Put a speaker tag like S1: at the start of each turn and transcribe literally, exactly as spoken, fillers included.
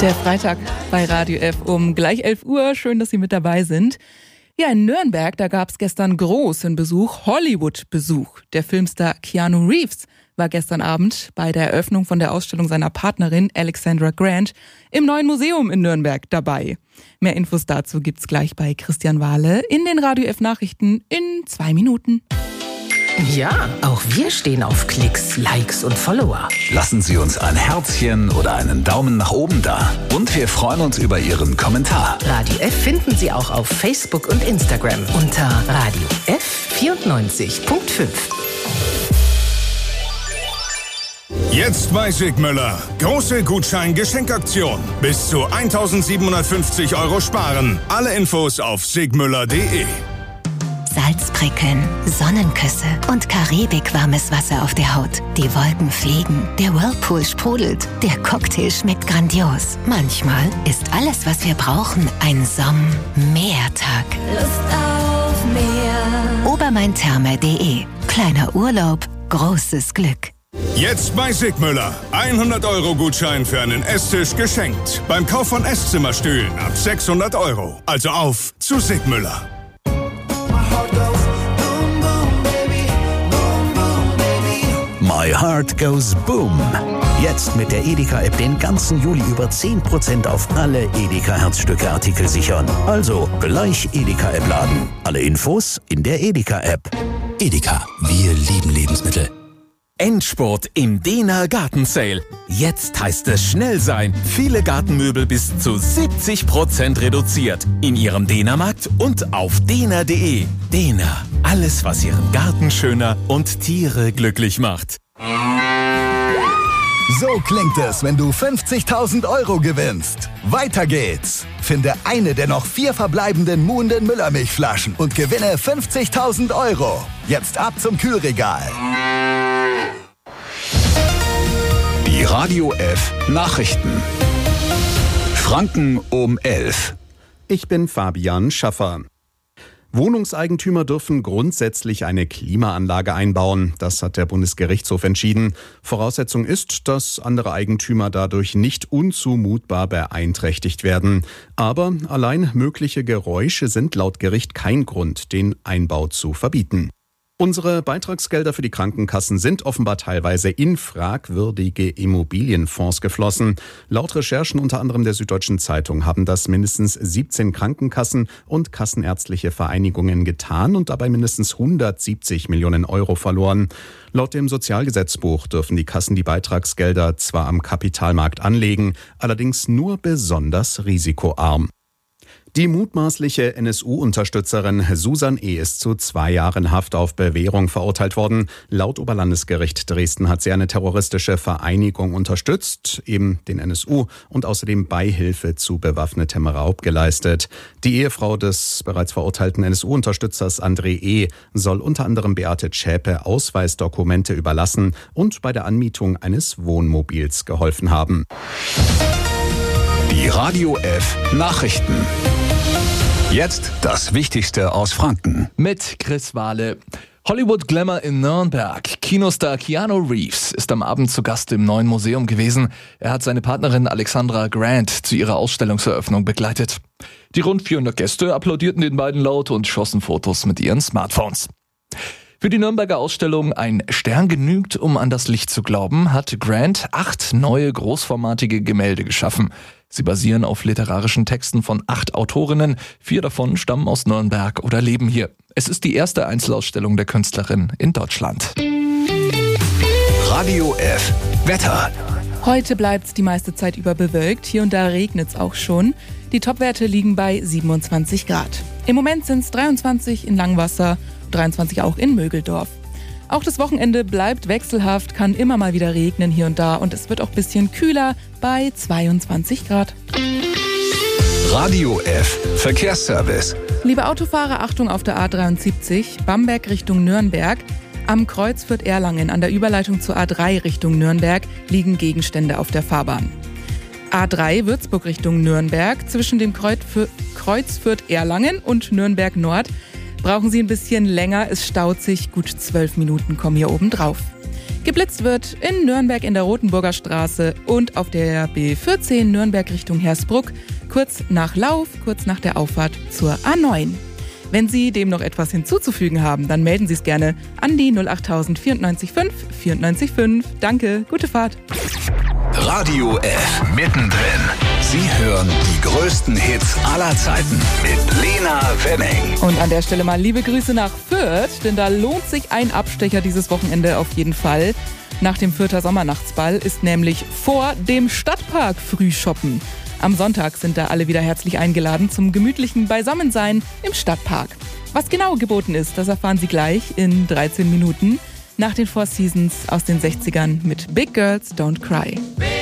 S1: Der Freitag bei Radio F um gleich elf Uhr. Schön, dass Sie mit dabei sind. Ja, in Nürnberg, da gab es gestern großen Besuch, Hollywood-Besuch. Der Filmstar Keanu Reeves war gestern Abend bei der Eröffnung von der Ausstellung seiner Partnerin Alexandra Grant im neuen Museum in Nürnberg dabei. Mehr Infos dazu gibt's gleich bei Christian Wahle in den Radio F Nachrichten in zwei Minuten.
S2: Ja, auch wir stehen auf Klicks, Likes und Follower.
S3: Lassen Sie uns ein Herzchen oder einen Daumen nach oben da. Und wir freuen uns über Ihren Kommentar.
S2: Radio F finden Sie auch auf Facebook und Instagram unter Radio F vierundneunzig Komma fünf.
S4: Jetzt bei Sigmüller. Große Gutschein-Geschenkaktion. Bis zu eintausendsiebenhundertfünfzig Euro sparen. Alle Infos auf sigmüller punkt de.
S5: Salzprickeln, Sonnenküsse und karibikwarmes Wasser auf der Haut. Die Wolken fliegen, der Whirlpool sprudelt, der Cocktail schmeckt grandios. Manchmal ist alles, was wir brauchen, ein Somm-Meertag.
S6: Lust auf Meer.
S5: Obermaintherme punkt de. Kleiner Urlaub, großes Glück.
S4: Jetzt bei Sigmüller. hundert Euro Gutschein für einen Esstisch geschenkt. Beim Kauf von Esszimmerstühlen ab sechshundert Euro. Also auf zu Sigmüller.
S3: My Heart Goes Boom. Jetzt mit der Edeka-App den ganzen Juli über zehn Prozent auf alle Edeka-Herzstücke-Artikel sichern. Also gleich Edeka-App laden. Alle Infos in der Edeka-App. Edeka, wir lieben Lebensmittel.
S7: Endspurt im Dehner Gartensale. Jetzt heißt es schnell sein. Viele Gartenmöbel bis zu siebzig Prozent reduziert. In Ihrem Dehnermarkt und auf dehner punkt de. Dehner. Alles, was Ihren Garten schöner und Tiere glücklich macht.
S8: So klingt es, wenn du fünfzigtausend Euro gewinnst. Weiter geht's. Finde eine der noch vier verbleibenden Muhnden Müllermilchflaschen und gewinne fünfzigtausend Euro. Jetzt ab zum Kühlregal.
S3: Die Radio F Nachrichten. Franken um elf.
S9: Ich bin Fabian Schaffer. Wohnungseigentümer dürfen grundsätzlich eine Klimaanlage einbauen. Das hat der Bundesgerichtshof entschieden. Voraussetzung ist, dass andere Eigentümer dadurch nicht unzumutbar beeinträchtigt werden. Aber allein mögliche Geräusche sind laut Gericht kein Grund, den Einbau zu verbieten. Unsere Beitragsgelder für die Krankenkassen sind offenbar teilweise in fragwürdige Immobilienfonds geflossen. Laut Recherchen unter anderem der Süddeutschen Zeitung haben das mindestens siebzehn Krankenkassen und kassenärztliche Vereinigungen getan und dabei mindestens hundertsiebzig Millionen Euro verloren. Laut dem Sozialgesetzbuch dürfen die Kassen die Beitragsgelder zwar am Kapitalmarkt anlegen, allerdings nur besonders risikoarm. Die mutmaßliche N S U-Unterstützerin Susan E. ist zu zwei Jahren Haft auf Bewährung verurteilt worden. Laut Oberlandesgericht Dresden hat sie eine terroristische Vereinigung unterstützt, eben den N S U, und außerdem Beihilfe zu bewaffnetem Raub geleistet. Die Ehefrau des bereits verurteilten N S U-Unterstützers André E. soll unter anderem Beate Zschäpe Ausweisdokumente überlassen und bei der Anmietung eines Wohnmobils geholfen haben.
S3: Die Radio F Nachrichten. Jetzt das Wichtigste aus Franken.
S10: Mit Chris Wahle. Hollywood Glamour in Nürnberg. Kinostar Keanu Reeves ist am Abend zu Gast im neuen Museum gewesen. Er hat seine Partnerin Alexandra Grant zu ihrer Ausstellungseröffnung begleitet. Die rund vierhundert Gäste applaudierten den beiden laut und schossen Fotos mit ihren Smartphones. Für die Nürnberger Ausstellung Ein Stern genügt, um an das Licht zu glauben, hat Grant acht neue großformatige Gemälde geschaffen. Sie basieren auf literarischen Texten von acht Autorinnen. Vier davon stammen aus Nürnberg oder leben hier. Es ist die erste Einzelausstellung der Künstlerin in Deutschland.
S3: Radio F Wetter.
S1: Heute bleibt's die meiste Zeit über bewölkt. Hier und da regnet's auch schon. Die Topwerte liegen bei siebenundzwanzig Grad. Im Moment sind's dreiundzwanzig in Langwasser, dreiundzwanzig auch in Mögeldorf. Auch das Wochenende bleibt wechselhaft, kann immer mal wieder regnen hier und da und es wird auch ein bisschen kühler bei zweiundzwanzig Grad.
S3: Radio F Verkehrsservice.
S1: Liebe Autofahrer, Achtung auf der A dreiundsiebzig, Bamberg Richtung Nürnberg. Am Kreuz Fürth-Erlangen an der Überleitung zur A drei Richtung Nürnberg liegen Gegenstände auf der Fahrbahn. A drei Würzburg Richtung Nürnberg zwischen dem Kreuz Fürth-Erlangen und Nürnberg Nord. Brauchen Sie ein bisschen länger, es staut sich, gut zwölf Minuten kommen hier oben drauf. Geblitzt wird in Nürnberg in der Rotenburger Straße und auf der B vierzehn Nürnberg Richtung Hersbruck, kurz nach Lauf, kurz nach der Auffahrt zur A neun. Wenn Sie dem noch etwas hinzuzufügen haben, dann melden Sie es gerne an die null acht null null vier neun fünf vier neun fünf. Danke, gute Fahrt.
S3: Radio F mittendrin. Sie hören die größten Hits aller Zeiten mit Lena Wenning.
S1: Und an der Stelle mal liebe Grüße nach Fürth, denn da lohnt sich ein Abstecher dieses Wochenende auf jeden Fall. Nach dem Fürther Sommernachtsball ist nämlich vor dem Stadtpark Frühshoppen. Am Sonntag sind da alle wieder herzlich eingeladen zum gemütlichen Beisammensein im Stadtpark. Was genau geboten ist, das erfahren Sie gleich in dreizehn Minuten nach den Four Seasons aus den sechzigern mit Big Girls Don't Cry.